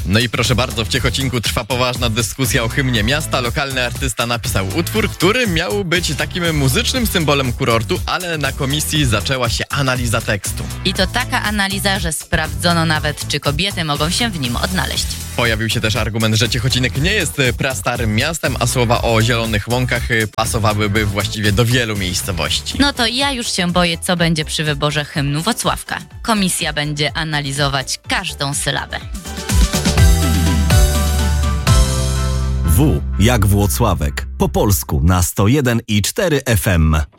No i proszę bardzo, w Ciechocinku trwa poważna dyskusja o hymnie miasta. Lokalny artysta napisał utwór, który miał być takim muzycznym symbolem kurortu, ale na komisji zaczęła się analiza tekstu. I to taka analiza, że sprawdzono nawet, czy kobiety mogą się w nim odnaleźć. Pojawił się też argument, że Ciechocinek nie jest prastarym miastem, a słowa o zielonych łąkach pasowałyby właściwie do wielu miejscowości. No to ja już się boję, co będzie przy wyborze hymnu Włocławka. Komisja będzie analizować każdą sylabę. W jak Włocławek. Po polsku na 101,4 FM.